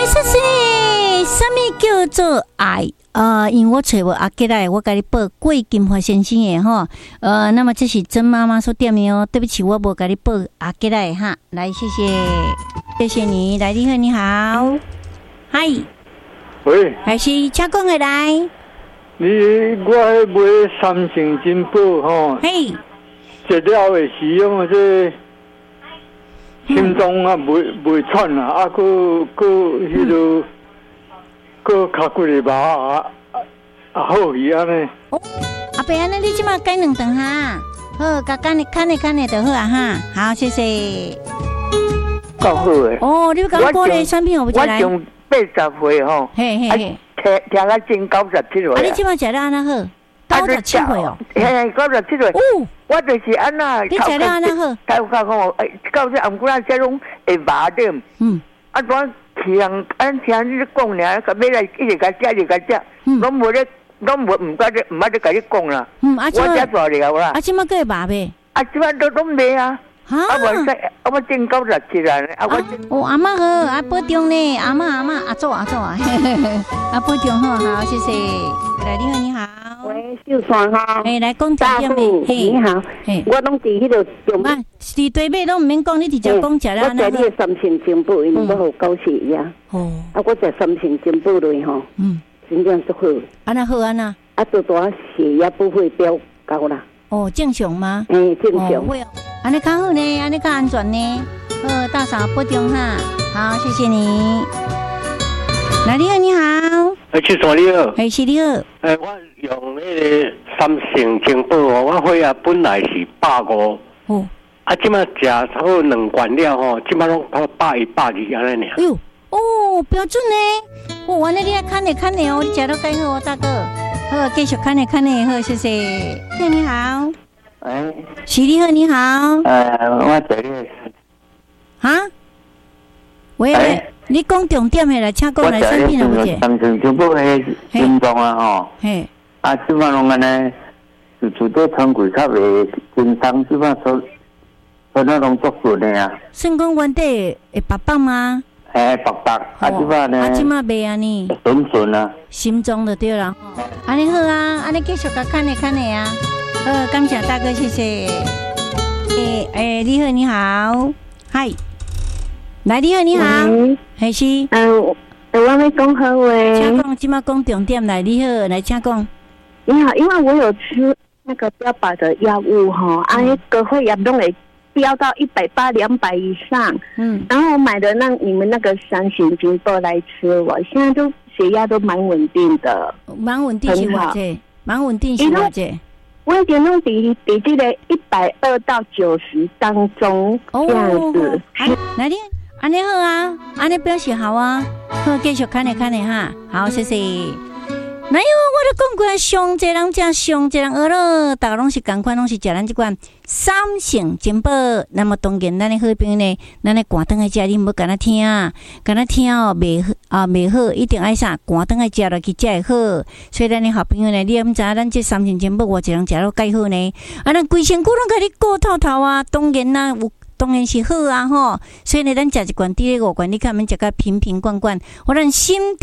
谢谢，什么叫做爱？因为我找无阿吉来，我甲你报桂金华先生的哈。那么这是曾妈妈所点的哦，对不起，我无甲你报阿吉来哈。来，谢谢，谢谢你，来，你好，你好，嗨， 喂， 还是请讲的来。 我买三成金宝吼， 嘿， 食了的时用这心脏啊袂喘啊，佮迄个佮脚骨的麻好去安尼。 哦，阿伯安尼，你即马改2顿哈，好，甲干的就好啊哈，好，谢谢。 够好诶。 哦，你要讲过的产品我不来。 我从80岁吼， 嘿嘿嘿， 听啊真97岁。 啊，你即马食了安那好？97岁哦。 嘿，97岁。 哦， 我就是安那。 你食了安那好？ 头壳讲，到这暗古仔这拢会麻点。 嗯。 啊，我听你讲俩，甲要来一直甲食，拢无咧，拢唔捌咧甲你讲啦。我遮大了啦。 啊，即马个会麻呗？ 啊，即马都袂啊。啊，我正97啊， 我阿嬷好，啊保重呢，阿嬷阿祖啊，啊保重好，谢谢。来，你好。 喂，秀川哈。 来讲重点的。 你好。我拢伫迄个中。 啊，伫对面拢唔免讲，你直接讲食了。 我食你的3成金宝，因为我好高血压。 哦。 啊，我食3成金宝类吼。真正足好。 安那好安那。 啊，多血压不会飙高啦。 哦，正常吗？ 正常。 会哦。安尼较好呢，安尼较安全呢。大嫂保重哈。好，谢谢你。来，你好。 去啥你好？ 是你好。 我用那个3成金宝哦，我血压本来是150。哦。啊，即马食差不多2罐了吼，即马拢110、120安尼尔。 哎呦，哦，标准呢。哦，安尼你要看呢哦，你食到介好哦，大哥。好，继续看呢，好，谢谢。你好。是你好，你好。 我这里。 哈？喂，你讲重点的啦，请讲来产品了不姐 ？3成金宝的心脏啊吼。嘿。啊，即摆拢安尼，就都穿过较袂健康，即摆所那拢足顺的啊。 算讲原底会白白吗？ 白，啊，即摆呢？ 啊，即摆袂安尼。 顺啊。 心脏就对了。安尼好啊，安尼继续甲看的啊。好，感谢大哥，谢谢。你好，嗨，来，你好，还是？ 我要讲好话。 请讲，即马讲重点来，你好，来，请讲。 你好，因为我有吃那个标靶的药物哈，那个血压都会飙到180、200以上。然后我买的你们那个3成金宝来吃，我现在都血压都蛮稳定的。 蛮稳定是偌济？蛮稳定是偌济？ 我一点拢比这个120到90当中这样子。 来你安尼好啊，安尼表示好啊，好继续看哈，好谢谢。哪有我都讲过，上济人食，上济人学咯，大家拢是共款，拢是食咱这款3成金宝。那么当然，咱的好朋友呢，咱的寒顿来食，你唔好干那听哦，袂好，一定爱啥寒顿来食落去才会好。所以咱的好朋友呢，你也唔知咱这3成金宝偌济人食了介好呢？啊，咱规身躯拢甲你顾透透啊，当然啦，当然是好啊吼。所以呢，咱食一罐，第2罐，你看免食甲瓶罐罐，我咱心。